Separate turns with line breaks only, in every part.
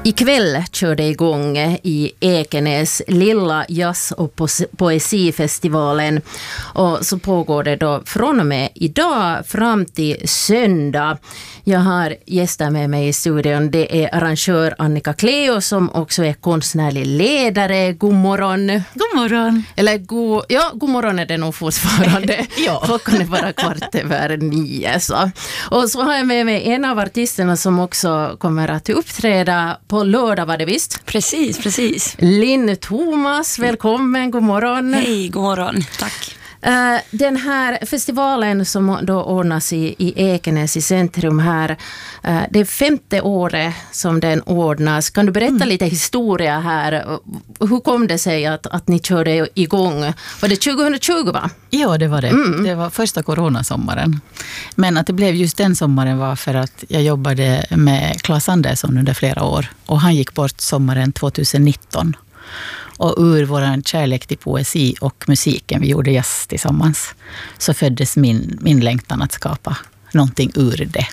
Ikväll kör det igång i Ekenäs lilla jazz- och poesifestivalen, och så pågår det då från och med idag fram till söndag. Jag har gäster med mig i studion. Det är arrangör Annika Cleo som också är konstnärlig ledare. God morgon.
God morgon.
Eller god morgon är det nog fortfarande.
Ja.
Klockan är bara 8:15. Så. Och så har jag med mig en av artisterna som också kommer att uppträda på lördag, var det visst?
Precis.
Linn Thomas, välkommen, god morgon.
Hej, god morgon, tack.
Den här festivalen som då ordnas i Ekenäs i centrum här, det är 5:e året som den ordnas. Kan du berätta lite historia här? Hur kom det sig att ni körde igång? Var det 2020, va?
Ja, det var det. Det var första coronasommaren. Men att det blev just den sommaren var för att jag jobbade med Claes Andersson under flera år. Och han gick bort sommaren 2019. Och ur vår kärlek till poesi och musiken, vi gjorde jazz tillsammans, så föddes min längtan att skapa någonting ur det.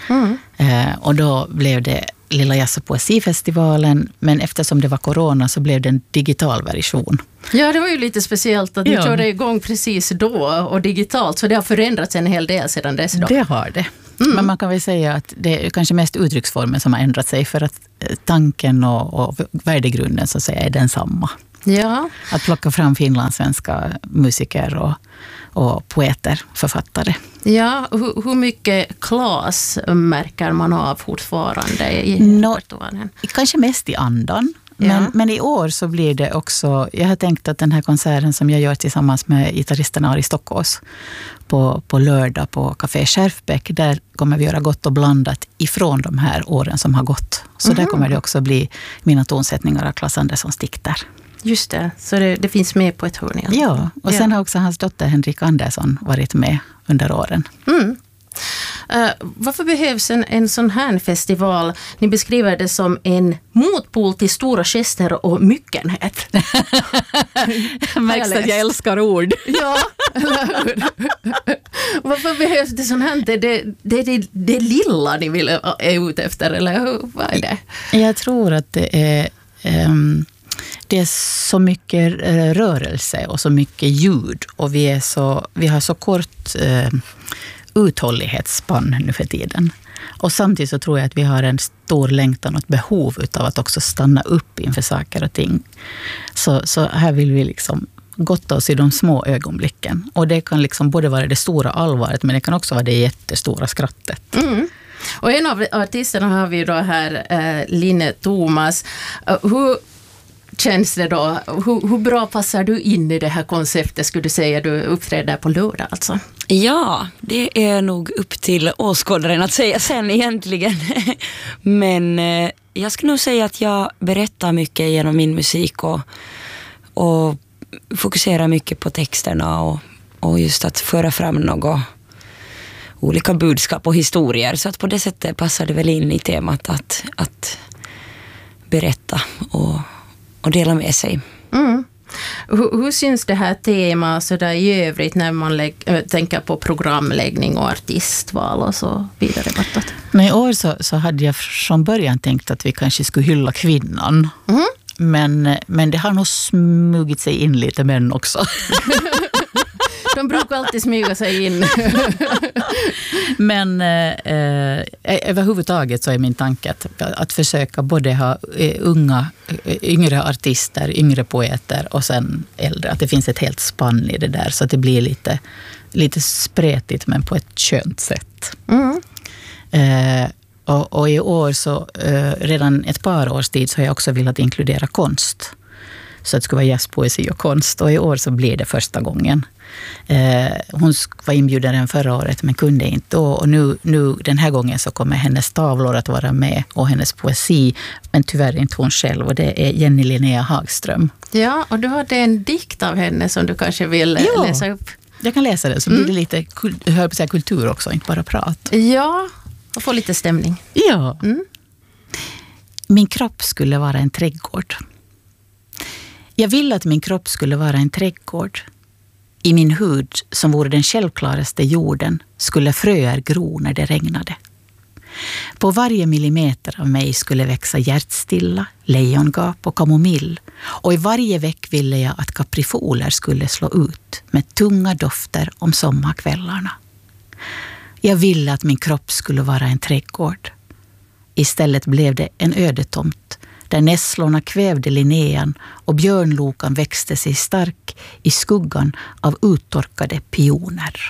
Och då blev det Lilla jazz- och poesifestivalen, men eftersom det var corona så blev det en digital version.
Ja, det var ju lite speciellt att ni körde igång precis då och digitalt, så det har förändrats en hel del sedan dess då.
Det har det. Men man kan väl säga att det är kanske mest uttrycksformen som har ändrat sig, för att tanken och värdegrunden så att säga är densamma.
Ja.
Att plocka fram finlandssvenska musiker och poeter, författare.
Ja, hur mycket Claes märker man av fortfarande i festivalen?
Kanske mest i andan. Men i år så blir det också, jag har tänkt att den här konserten som jag gör tillsammans med gitarristen Ari Stockås på lördag på Café Skärfbäck, där kommer vi göra gott och blandat ifrån de här åren som har gått. Så där kommer det också bli mina tonsättningar av Claes Anderssons dikter.
Just det, så det finns med på ett hörn.
Ja, och sen har också hans dotter Henrik Andersson varit med under åren.
Varför behövs en sån här festival? Ni beskriver det som en motpol till stora gester och myckenhet.
Märks att jag älskar ord.
Ja, eller hur? Varför behövs det sån här? Det är det lilla ni är ute efter, eller vad är det?
Jag tror att det är så mycket rörelse och så mycket ljud, och vi har så kort uthållighetsspann nu för tiden. Och samtidigt så tror jag att vi har en stor längtan och ett behov av att också stanna upp inför saker och ting. Så här vill vi liksom gotta oss i de små ögonblicken. Och det kan liksom både vara det stora allvaret, men det kan också vara det jättestora skrattet.
Och en av artisterna har vi då här, Linn Thomas. Hur känns det då? Hur bra passar du in i det här konceptet, skulle du säga? Du uppträder på lördag alltså.
Ja, det är nog upp till åskådaren att säga sen egentligen. Men jag skulle nog säga att jag berättar mycket genom min musik och fokuserar mycket på texterna och just att föra fram något olika budskap och historier. Så att på det sättet passar det väl in i temat att berätta och dela med sig.
Hur syns det här temat så där i övrigt när man tänker på programläggning och artistval och så vidare?
Men i år så hade jag från början tänkt att vi kanske skulle hylla kvinnan. Men det har nog smugit sig in lite män också.
De brukar alltid smyga sig in.
Men överhuvudtaget så är min tanke att försöka både ha yngre artister, yngre poeter och sen äldre. Att det finns ett helt spann i det där, så att det blir lite spretigt, men på ett skönt sätt. Och i år så, redan ett par års tid så har jag också velat inkludera konst. Så att det skulle vara jazz, poesi och konst. Och i år så blir det första gången. Hon var inbjuden förra året men kunde inte. Och nu den här gången så kommer hennes tavlor att vara med och hennes poesi. Men tyvärr inte hon själv, och det är Jenny Linnea Hagström.
Ja, och du hade en dikt av henne som du kanske vill läsa upp.
Jag kan läsa det, så blir det lite kultur också, inte bara prat.
Ja, och få lite stämning.
Ja. Min kropp skulle vara en trädgård. Jag vill att min kropp skulle vara en trädgård. I min hud, som vore den självklaraste jorden, skulle fröer gro när det regnade. På varje millimeter av mig skulle växa hjärtstilla, lejongap och kamomill. Och i varje veck ville jag att kaprifoler skulle slå ut med tunga dofter om sommarkvällarna. Jag ville att min kropp skulle vara en trädgård. Istället blev det en ödetomt där nässlorna kvävde Linnean och björnlokan växte sig stark i skuggan av uttorkade pioner.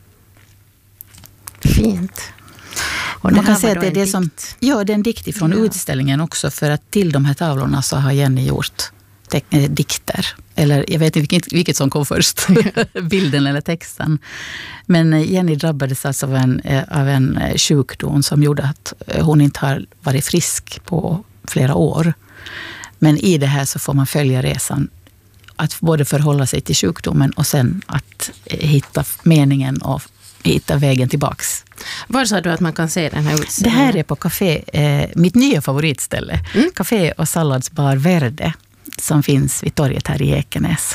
Fint. Och
man kan säga att det är det som... Ja, det är en dikt ifrån utställningen också, för att till de här tavlorna så har Jenny gjort dikter. Eller jag vet inte vilket som kom först, bilden eller texten. Men Jenny drabbades alltså av en sjukdom som gjorde att hon inte har varit frisk på flera år. Men i det här så får man följa resan att både förhålla sig till sjukdomen och sen att hitta meningen och hitta vägen tillbaks.
Var sa du att man kan se den här utställningen?
Det här är på café, mitt nya favoritställe. Café och salladsbar Verde som finns vid torget här i Ekenäs.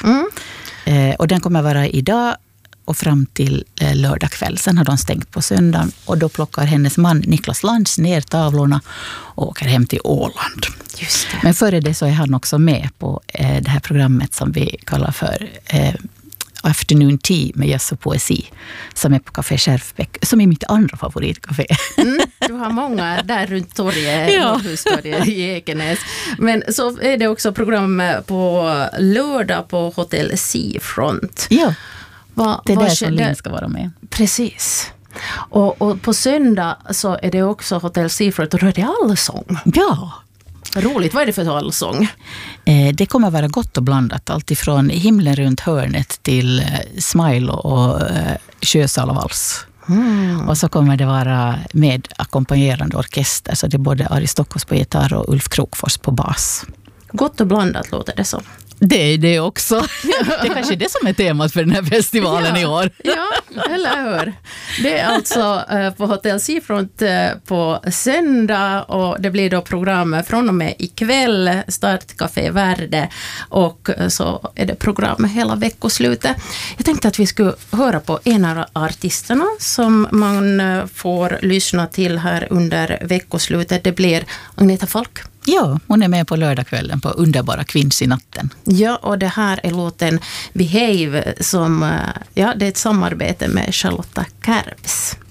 Och den kommer vara idag och fram till lördag kväll. Sen har de stängt på söndagen och då plockar hennes man Niklas Lantz ner tavlorna och åker hem till Åland.
Just det.
Men före det så är han också med på det här programmet som vi kallar för Afternoon Tea med jazz och poesi som är på Café Skärfbäck, som är mitt andra favoritcafé.
Du har många där runt torget, Norrhustorget i Ekenäs. Men så är det också program på lördag på Hotel Seafront.
Ja, det är där som Linn ska vara med.
Precis. Och på söndag så är det också Hotel Seafront och då är det allsång.
Ja.
Roligt. Vad är det för allsång?
Det kommer vara gott och blandat. Allt ifrån Himlen runt hörnet till Smile och Sjösal och vals. Och så kommer det vara med ackompanjerande orkester. Så det är både Ari Stockås på gitarr och Ulf Krokfors på bas.
Gott och blandat låter det så.
Det är det också. Det är kanske det som är temat för den här festivalen i år.
Ja, eller hur? Det är alltså på Hotel Seafront på söndag och det blir då program från och med ikväll, Startcafé Värde och så är det program hela veckoslutet. Jag tänkte att vi skulle höra på en av artisterna som man får lyssna till här under veckoslutet. Det blir Agneta Falk.
Ja, hon är med på lördagskvällen på Underbara kvinns i natten.
Ja, och det här är låten Behave som, det är ett samarbete med Charlotta Kärps.